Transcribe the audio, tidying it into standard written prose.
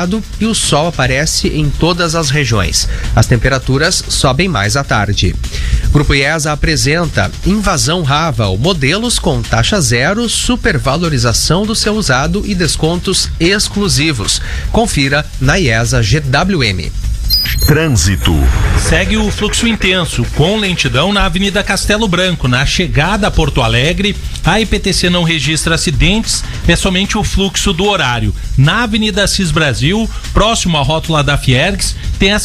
nublado e o sol aparece em todas as regiões. As temperaturas sobem mais à tarde. Grupo IESA apresenta Invasão Raval, modelos com taxa zero, supervalorização do seu usado e descontos exclusivos. Confira na IESA GWM. Trânsito. Segue o fluxo intenso, com lentidão na Avenida Castelo Branco, na chegada a Porto Alegre. A IPTC não registra acidentes, é somente o fluxo do horário. Na Avenida Assis Brasil, próximo à rótula da Fiergs, tem